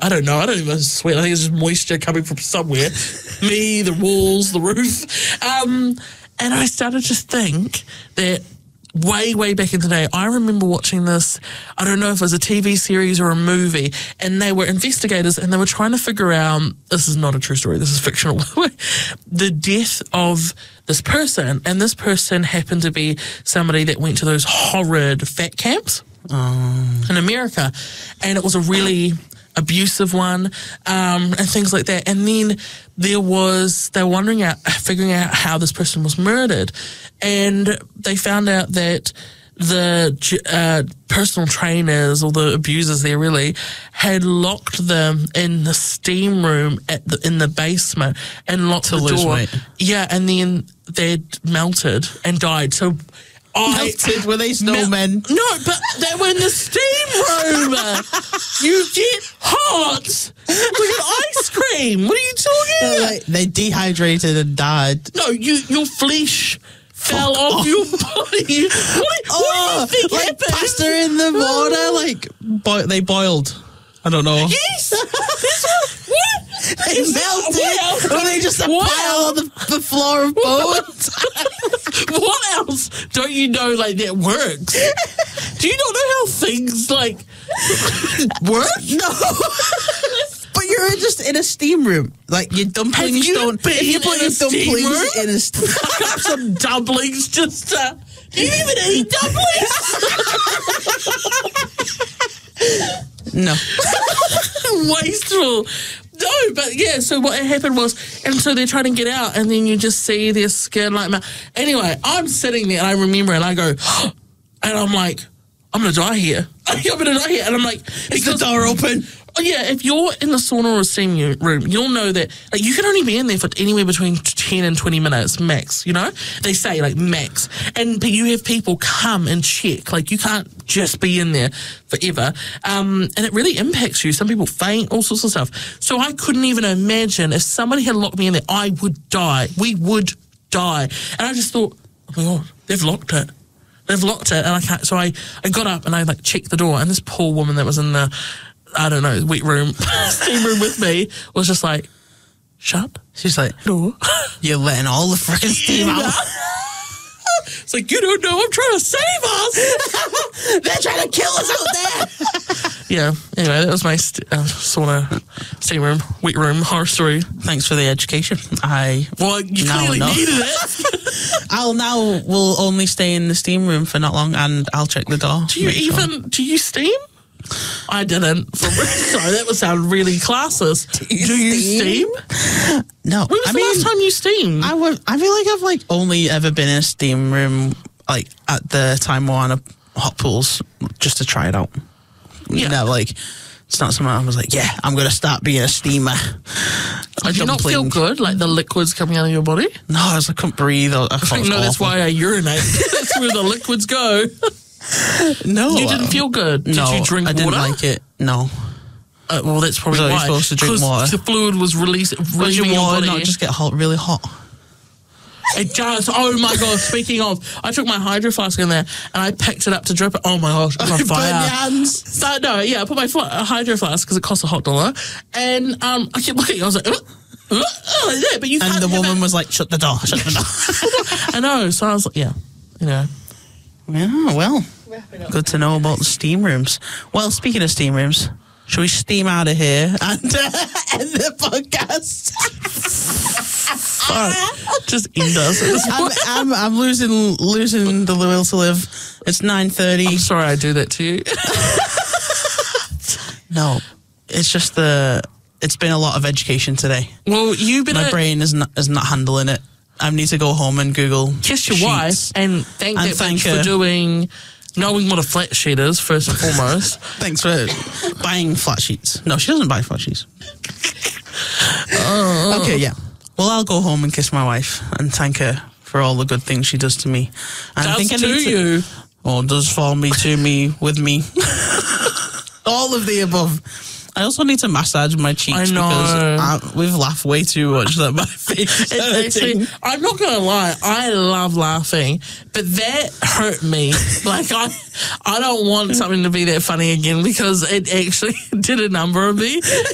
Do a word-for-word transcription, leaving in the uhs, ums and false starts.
I don't know. I don't even sweat. I think it's just moisture coming from somewhere. Me, the walls, the roof. Um, and I started to think that way, way back in the day, I remember watching this, I don't know if it was a T V series or a movie, and they were investigators and they were trying to figure out, this is not a true story, this is fictional, the death of this person. And this person happened to be somebody that went to those horrid fat camps um. in America. And it was a really abusive one, um, and things like that. And then there was, they were wondering out, figuring out how this person was murdered. And they found out that the uh, personal trainers or the abusers there really had locked them in the steam room at the, in the basement and locked to the lose door. weight. Yeah, and then they'd melted and died. So I melted? Were they snowmen? Mel- no, but they were in the steam room. You get hot. Like ice cream. What are you talking Uh, about? like, they dehydrated and died. No, you your flesh fell off, off your body. What, oh, what do you think like happened? pasta in the water, like bo- they boiled. I don't know. Yes. That's what. What? They Is melted. That, or they just a what pile on the, the floor of bones. What else don't you know like that works? Do you not know how things like work? No. But you're just in a steam room. Like your dumplings Have you don't. been If you put in your a steam dumplings room? in a steam Fuck up some dumplings just to. Do you even eat dumplings? No. Wasteful. No, but yeah, so what happened was, and so they're trying to get out, and then you just see their skin like, anyway, I'm sitting there, and I remember, and I go, and I'm like, I'm going to die here. I'm going to die here. And I'm like, Is the door open? Oh, yeah, if you're in the sauna or steam room, you'll know that like you can only be in there for anywhere between ten and twenty minutes max, you know? They say, like, max. And but you have people come and check. Like, you can't just be in there forever. Um, and it really impacts you. Some people faint, all sorts of stuff. So I couldn't even imagine if somebody had locked me in there, I would die. We would die. And I just thought, oh, my God, they've locked it. They've locked it. And I can't. So I, I got up and I, like, checked the door. And this poor woman that was in the... I don't know, wet room, steam room with me, was just like, shut. She's like, door. You're letting all the freaking steam out. It's like, you don't know, I'm trying to save us. They're trying to kill us out there. Yeah, anyway, that was my st- uh, sauna, steam room, wet room horror story. Thanks for the education. I Well, you now clearly know. needed it. I'll now will only stay in the steam room for not long, and I'll check the door. Do you Make sure. even, do you steam? I didn't. Sorry, that would sound really classist. Do you Do you steam? steam? No. When was I the mean, last time you steamed? I would. I feel like I've like only ever been in a steam room like at the Time Moana hot pools just to try it out. Yeah. No, like it's not something I was like, yeah, I'm gonna start being a steamer. Did you not feel good, like the liquids coming out of your body? No, I was I couldn't breathe. I, I, I thought it think, was no, that's awful. why I urinate. That's where the liquids go. No, You didn't feel good. Did no, you drink I didn't water? like it. No. Uh, well, that's probably So why. you're supposed to drink 'Cause water? the fluid was released, Does leaving your your water body. not just get hot, really hot? It does. Oh my god! Speaking of, I took my hydro flask in there and I picked it up to drip it. Oh my gosh, it was on Burn fire! your hands. So, no, yeah, I put my fl- uh, hydro flask because it costs a hot dollar, and um, I kept looking. I was like, uh, uh, uh, like that, but you And can't the have woman it. was like, shut the door, shut the door. I know. So I was like, yeah, you know. Yeah, well, good to know about the steam rooms. Well, speaking of steam rooms, shall we steam out of here and uh, end the podcast? Fuck. Just end us. at this I'm, point. I'm, I'm losing losing the will to live. It's nine thirty. I'm sorry I do that to you. No, it's just the. It's been a lot of education today. Well, you better My brain is not is not handling it. I need to go home and Google. kiss your sheets. wife and thank And that thank bitch her. for doing, knowing what a flat sheet is, first and foremost. Thanks for buying flat sheets. No, she doesn't buy flat sheets. Oh. Okay, yeah. Well, I'll go home and kiss my wife and thank her for all the good things she does to me. And Does I to need you. Or does for me, to me, with me. All of the above. I also need to massage my cheeks I know. because I, we've laughed way too much that my face is It's hurting. actually, I'm not gonna lie, I love laughing, but that hurt me. Like I, I don't want something to be that funny again because it actually did a number on me.